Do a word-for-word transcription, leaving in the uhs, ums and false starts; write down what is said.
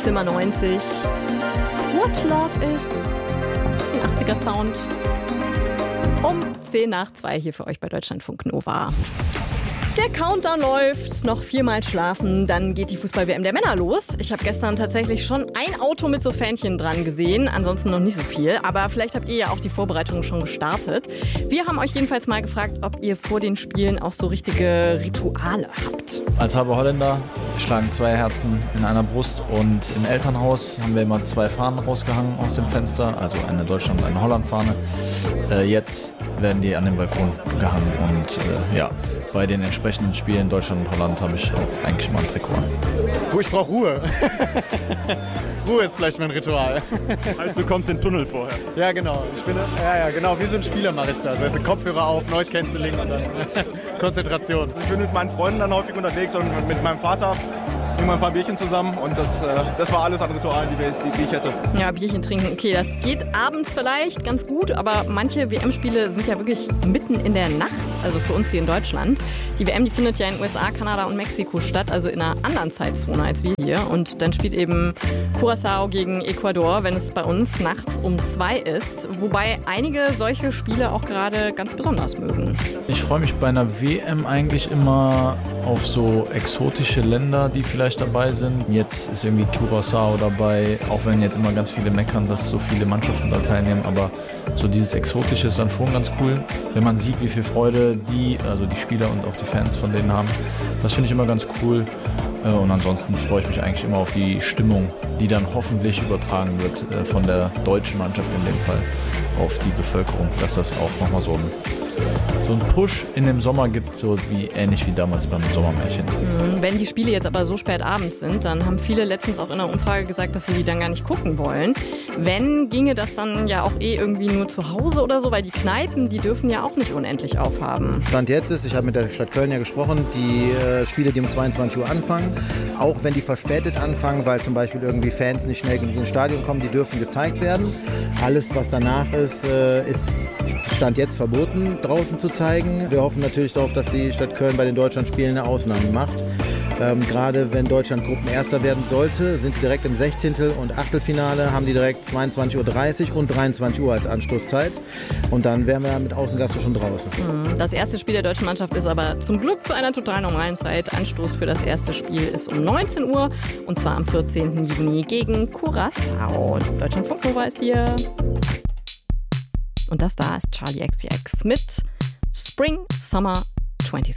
Zimmer neunzig. What Love Is. Bisschen achtziger Sound. Um zehn nach zwei hier für euch bei Deutschlandfunk Nova. Der Countdown läuft, noch viermal schlafen, dann geht die Fußball-W M der Männer los. Ich habe gestern tatsächlich schon ein Auto mit so Fähnchen dran gesehen, ansonsten noch nicht so viel. Aber vielleicht habt ihr ja auch die Vorbereitungen schon gestartet. Wir haben euch jedenfalls mal gefragt, ob ihr vor den Spielen auch so richtige Rituale habt. Als halber Holländer schlagen zwei Herzen in einer Brust und im Elternhaus haben wir immer zwei Fahnen rausgehangen aus dem Fenster, also eine Deutschland- und eine Holland-Fahne. Äh, jetzt werden die an den Balkon gehangen und äh, ja, bei den entsprechenden Spielen Deutschland und Holland habe ich auch eigentlich mal ein Trikot an. Oh, ich brauche Ruhe. Ruhe ist vielleicht mein Ritual. Heißt, du kommst in den Tunnel vorher? Ja, genau. Ich bin, ja, ja, genau. Wie so ein Spieler mache ich das. Also Kopfhörer auf, Noise Cancelling und dann Konzentration. Ich bin mit meinen Freunden dann häufig unterwegs und mit meinem Vater. Trinken wir ein paar Bierchen zusammen und das, äh, das war alles an Ritualen, die, wir, die, die ich hätte. Ja, Bierchen trinken, okay, das geht abends vielleicht ganz gut, aber manche W M-Spiele sind ja wirklich mitten in der Nacht, also für uns hier in Deutschland. Die W M, die findet ja in U S A, Kanada und Mexiko statt, also in einer anderen Zeitzone als wir hier. Und dann spielt eben Curaçao gegen Ecuador, wenn es bei uns nachts um zwei ist, wobei einige solche Spiele auch gerade ganz besonders mögen. Ich freue mich bei einer W M eigentlich immer auf so exotische Länder, die vielleicht dabei sind. Jetzt ist irgendwie Curaçao dabei, auch wenn jetzt immer ganz viele meckern, dass so viele Mannschaften da teilnehmen, aber so dieses Exotische ist dann schon ganz cool, wenn man sieht, wie viel Freude die, also die Spieler und auch die Fans von denen haben. Das finde ich immer ganz cool und ansonsten freue ich mich eigentlich immer auf die Stimmung, die dann hoffentlich übertragen wird von der deutschen Mannschaft in dem Fall auf die Bevölkerung, dass das auch nochmal so ein so einen Push in dem Sommer gibt, so wie ähnlich wie damals beim Sommermärchen. Wenn die Spiele jetzt aber so spät abends sind, dann haben viele letztens auch in der Umfrage gesagt, dass sie die dann gar nicht gucken wollen. Wenn, ginge das dann ja auch eh irgendwie nur zu Hause oder so, weil die Kneipen, die dürfen ja auch nicht unendlich aufhaben. Stand jetzt ist, ich habe mit der Stadt Köln ja gesprochen, die äh, Spiele, die um zweiundzwanzig Uhr anfangen, auch wenn die verspätet anfangen, weil zum Beispiel irgendwie Fans nicht schnell genug ins Stadion kommen, die dürfen gezeigt werden. Alles, was danach ist, äh, ist Stand jetzt verboten, draußen zu zeigen. Wir hoffen natürlich darauf, dass die Stadt Köln bei den Deutschlandspielen eine Ausnahme macht. Ähm, gerade wenn Deutschland Gruppenerster werden sollte, sind sie direkt im Sechzehntel- und Achtelfinale, haben die direkt zweiundzwanzig Uhr dreißig und dreiundzwanzig Uhr als Anstoßzeit. Und dann wären wir mit Außengast schon draußen. Das erste Spiel der deutschen Mannschaft ist aber zum Glück zu einer total normalen Zeit. Anstoß für das erste Spiel ist um neunzehn Uhr und zwar am vierzehnten Juni gegen Curaçao. Deutschlandfunk Nova ist hier. Und das da ist Charli X C X mit Spring Summer zwanzig